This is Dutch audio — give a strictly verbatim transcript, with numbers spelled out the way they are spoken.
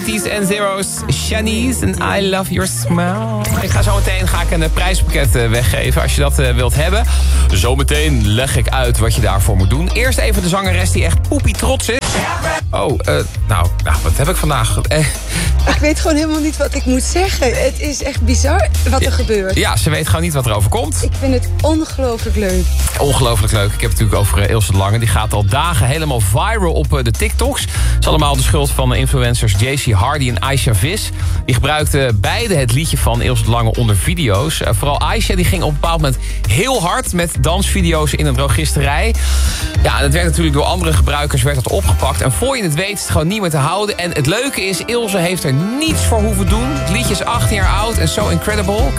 T's en Zero's, Shanice en I Love Your Smile. Ik ga zo meteen ga ik een prijspakket weggeven als je dat wilt hebben. Zometeen leg ik uit wat je daarvoor moet doen. Eerst even de zangeres die echt poepie trots is. Oh, uh, nou, nou, wat heb ik vandaag? Eh. Ik weet gewoon helemaal niet wat ik moet zeggen. Het is echt bizar wat er ja, gebeurt. Ja, ze weet gewoon niet wat er overkomt. Ik vind het ongelooflijk leuk. Ongelooflijk leuk. Ik heb het natuurlijk over Ilse de Lange. Die gaat al dagen helemaal viral op de TikToks. Het is allemaal de schuld van de influencers J C Hardy en Aisha Vis. Die gebruikten beide het liedje van Ilse de Lange onder video's. Uh, vooral Aisha die ging op een bepaald moment heel hard met dansvideo's in een drogisterij. Ja, en het werd natuurlijk door andere gebruikers werd dat opgepakt. En voor je het weet is het gewoon niet meer te houden. En het leuke is, Ilse heeft er niets voor hoeven doen. Het liedje is achttien jaar oud en zo incredible.